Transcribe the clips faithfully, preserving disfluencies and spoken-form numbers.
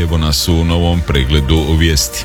evo nas u novom pregledu vijesti.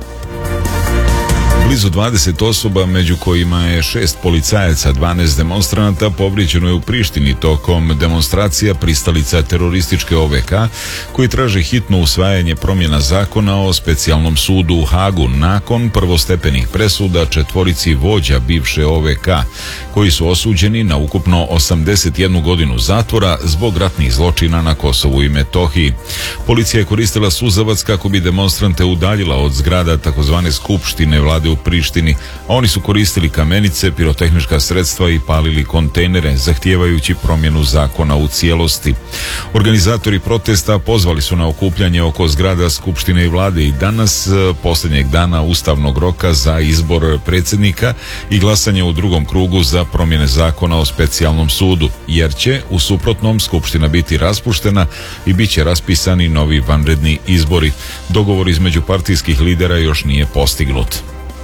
Blizu dvadeset osoba, među kojima je šest policajaca, dvanaest demonstranata, povrijeđeno je u Prištini tokom demonstracija pristalica terorističke O V K koji traže hitno usvajanje promjena zakona o specijalnom sudu u Hagu nakon prvostepenih presuda četvorici vođa bivše O V K koji su osuđeni na ukupno osamdeset jednu godinu zatvora zbog ratnih zločina na Kosovu i Metohiji. Policija je koristila suzavac kako bi demonstrante udaljila od zgrada takozvane skupštine vlade u Prištini, a oni su koristili kamenice, pirotehnička sredstva i palili kontejnere, zahtijevajući promjenu zakona u cijelosti. Organizatori protesta pozvali su na okupljanje oko zgrada skupštine i vlade i danas, posljednjeg dana ustavnog roka za izbor predsjednika i glasanje u drugom krugu za promjene zakona o specijalnom sudu, jer će u suprotnom skupština biti raspuštena i bit će raspisani novi vanredni izbori. Dogovor između partijskih lidera još nije postignut.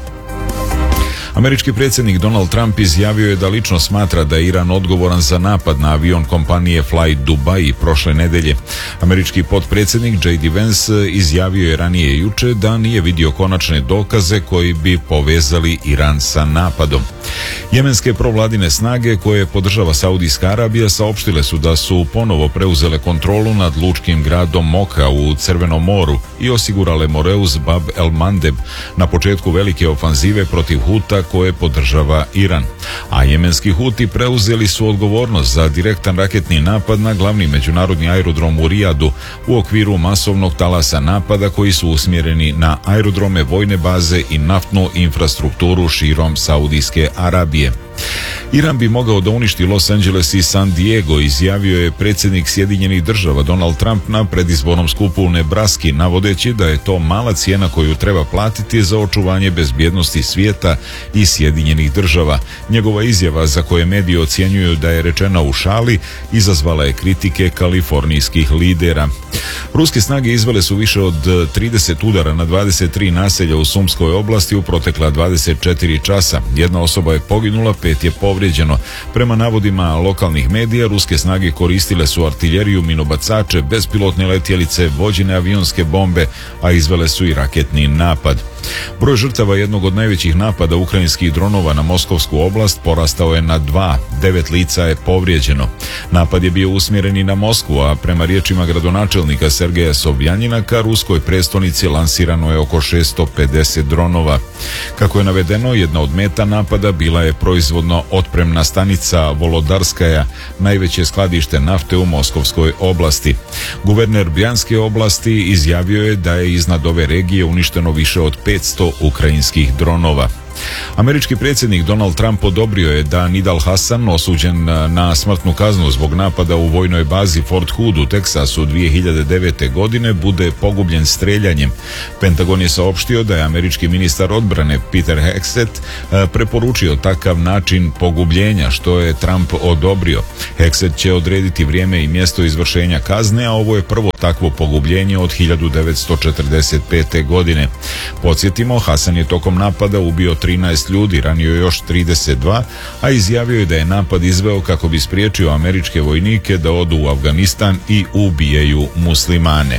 Američki predsjednik Donald Trump izjavio je da lično smatra da je Iran odgovoran za napad na avion kompanije Fly Dubai prošle nedelje. Američki potpredsjednik J D Vance izjavio je ranije juče da nije vidio konačne dokaze koji bi povezali Iran sa napadom. Jemenske provladine snage koje podržava Saudijska Arabija saopštile su da su ponovo preuzele kontrolu nad lučkim gradom Moka u Crvenom moru i osigurale Moreus Bab el Mandeb na početku velike ofanzive protiv Huta koje podržava Iran. A jemenski Huti preuzeli su odgovornost za direktan raketni napad na glavni međunarodni aerodrom u Rijadu u okviru masovnog talasa napada koji su usmjereni na aerodrome, vojne baze i naftnu infrastrukturu širom Saudijske Arabije. Iran bi mogao da uništi Los Angeles i San Diego, izjavio je predsjednik Sjedinjenih Država Donald Trump na predizbornom skupu u Nebraski, navodeći da je to mala cijena koju treba platiti za očuvanje bezbjednosti svijeta i Sjedinjenih Država. Njegova izjava, za koje mediji ocjenjuju da je rečena u šali, izazvala je kritike kalifornijskih lidera. Ruske snage izvele su više od trideset udara na dvadeset tri naselja u Sumskoj oblasti u protekla dvadeset četiri časa. Jedna osoba je poginula, pet je povrijeđeno. Prema navodima lokalnih medija, ruske snage koristile su artiljeriju, minobacače, bespilotne letjelice, vođene avionske bombe, a izvele su i raketni napad. Broj žrtava jednog od najvećih napada ukrajinskih dronova na Moskovsku oblast porastao je na dva, devet lica je povrijeđeno. Napad je bio usmjeren i na Moskvu, a prema riječima gradonačelnika Sergeja Sobjanina ka ruskoj prestonici lansirano je oko šesto pedeset dronova. Kako je navedeno, jedna od meta napada bila je proizvodno otpremna stanica Volodarskaja, najveće skladište nafte u Moskovskoj oblasti. Guverner Brjanske oblasti izjavio je da je iznad ove regije uništeno više od petsto ukrajinskih dronova. Američki predsjednik Donald Trump odobrio je da Nidal Hasan, osuđen na smrtnu kaznu zbog napada u vojnoj bazi Fort Hood u Teksasu dvije hiljade devete. godine, bude pogubljen streljanjem. Pentagon je saopštio da je američki ministar odbrane Peter Hegseth preporučio takav način pogubljenja, što je Trump odobrio. Hegseth će odrediti vrijeme i mjesto izvršenja kazne, a ovo je prvo takvo pogubljenje od hiljadu devetsto četrdeset pete. godine. Podsjetimo, Hasan je tokom napada ubio trinaest ljudi, ranio još trideset dva, a izjavio je da je napad izveo kako bi spriječio američke vojnike da odu u Afganistan i ubijaju muslimane.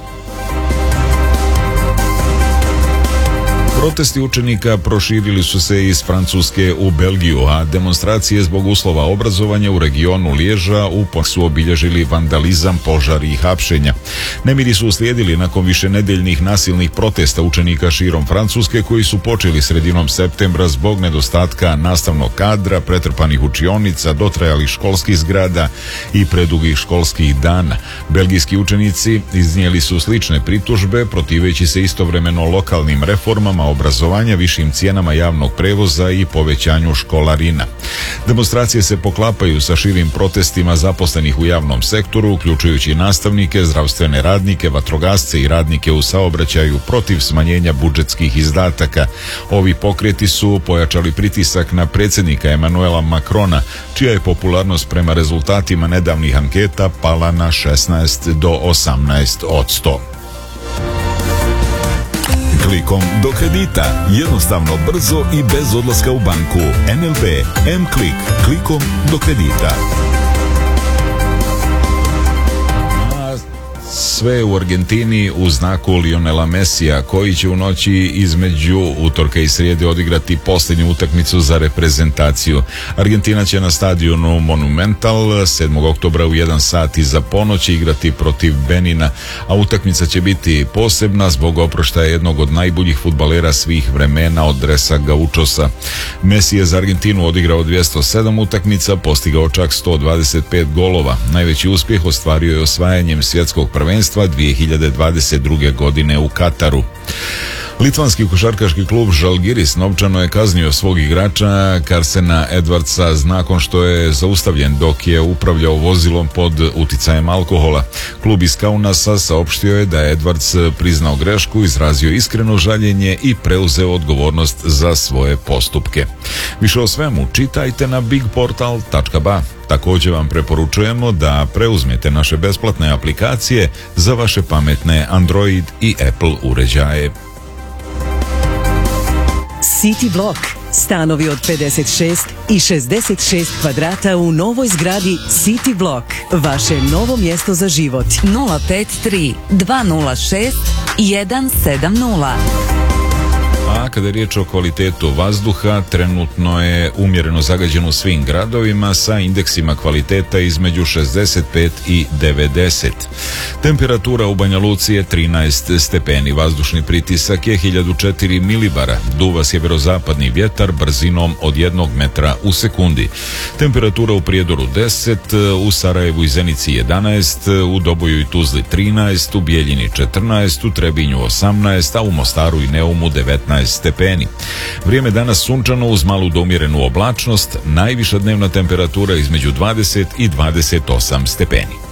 Protesti učenika proširili su se iz Francuske u Belgiju, a demonstracije zbog uslova obrazovanja u regionu Liježa uporno su obilježili vandalizam, požar i hapšenja. Nemiri su uslijedili nakon višenedeljnih nasilnih protesta učenika širom Francuske koji su počeli sredinom septembra zbog nedostatka nastavnog kadra, pretrpanih učionica, dotrajalih školskih zgrada i predugih školskih dana. Belgijski učenici iznijeli su slične pritužbe protiveći se istovremeno lokalnim reformama obrazovanja, višim cijenama javnog prevoza i povećanju školarina. Demonstracije se poklapaju sa širim protestima zaposlenih u javnom sektoru, uključujući nastavnike, zdravstvene radnike, vatrogasce i radnike u saobraćaju protiv smanjenja budžetskih izdataka. Ovi pokreti su pojačali pritisak na predsjednika Emanuela Macrona, čija je popularnost prema rezultatima nedavnih anketa pala na šesnaest do osamnaest odsto. Klikom do kredita. Jednostavno, brzo i bez odlaska u banku. N L B M-Klik. Klikom do kredita. sve u Argentini u znaku Lionela Messija, koji će u noći između utorka i srijede odigrati posljednju utakmicu za reprezentaciju. Argentina će na stadionu Monumental sedmog oktobra u jedan sat iza ponoći igrati protiv Benina, a utakmica će biti posebna zbog oproštaja jednog od najboljih fudbalera svih vremena od Dresa Gaučosa. Messi je za Argentinu odigrao dvjesto sedam utakmica, postigao čak sto dvadeset pet golova. Najveći uspjeh ostvario je osvajanjem svjetskog prvenstva dvije hiljade dvadeset druge. godine u Kataru. Litvanski košarkaški klub Žalgiris novčano je kaznio svog igrača Karsena Edwardsa nakon što je zaustavljen dok je upravljao vozilom pod uticajem alkohola. Klub iz Kaunasa saopštio je da je Edwards priznao grešku, izrazio iskreno žaljenje i preuzeo odgovornost za svoje postupke. Više o svemu čitajte na big portal tačka ba. Također vam preporučujemo da preuzmete naše besplatne aplikacije za vaše pametne Android i Apple uređaje. City Block. Stanovi od pedeset šest i šezdeset šest kvadrata u novoj zgradi City Block. Vaše novo mjesto za život. nula pet tri dva nula šest jedan sedam nula. A kada je riječ o kvalitetu vazduha, trenutno je umjereno zagađen u svim gradovima sa indeksima kvaliteta između šezdeset pet i devedeset. Temperatura u Banja Luci je trinaest stepeni, vazdušni pritisak je hiljadu četiri milibara, duva sjeverozapadni vjetar brzinom od jednog metra u sekundi. Temperatura u Prijedoru deset, u Sarajevu i Zenici jedanaest, u Doboju i Tuzli trinaest, u Bijeljini četrnaest, u Trebinju osamnaest, a u Mostaru i Neumu devetnaest stepeni. Vrijeme danas sunčano uz malu do umjerenu oblačnost, najviša dnevna temperatura između dvadeset i dvadeset osam stepeni.